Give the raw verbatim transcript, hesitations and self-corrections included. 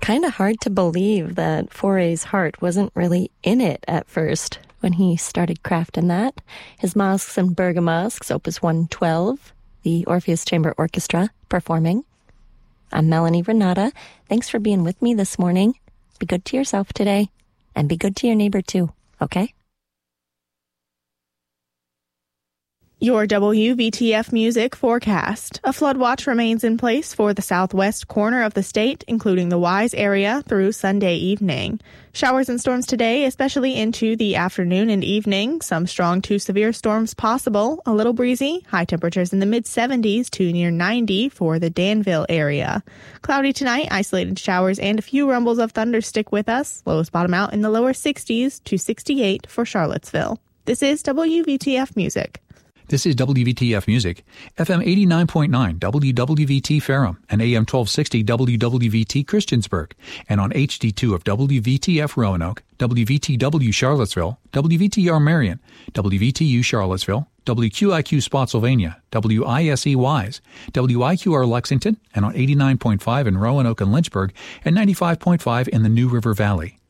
kind of hard to believe that Fauré's heart wasn't really in it at first when he started crafting that. His Masques and Bergamasques, Opus one twelve, the Orpheus Chamber Orchestra performing. I'm Melanie Renata. Thanks for being with me this morning. Be good to yourself today, and be good to your neighbor too, okay? Your W V T F music forecast. A flood watch remains in place for the southwest corner of the state, including the Wise area, through Sunday evening. Showers and storms today, especially into the afternoon and evening. Some strong to severe storms possible. A little breezy. High temperatures in the mid seventies to near ninety for the Danville area. Cloudy tonight. Isolated showers and a few rumbles of thunder stick with us. Lows bottom out in the lower sixties to sixty-eight for Charlottesville. This is W V T F Music. This is W V T F Music, F M eighty-nine point nine W W V T Ferrum and A M twelve sixty W W V T Christiansburg, and on H D two of W V T F Roanoke, W V T W Charlottesville, W V T R Marion, W V T U Charlottesville, W Q I Q Spotsylvania, W I S E Wise, W I Q R Lexington, and on eighty-nine point five in Roanoke and Lynchburg, and ninety-five point five in the New River Valley.